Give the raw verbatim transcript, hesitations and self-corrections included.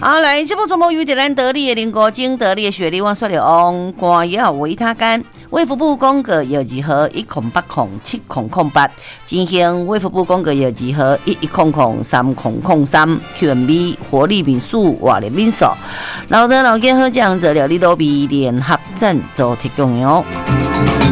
好，来这部节目由着咱得力的林国精、得力的雪莉旺说了翁官也维他干。卫福部公告药剂号一空八空七空空八，进行卫福部公告药剂号一一空空三空空三 Q M B 活力敏素活力敏素，老的老健好酱做了你都比联合赞助提供哟。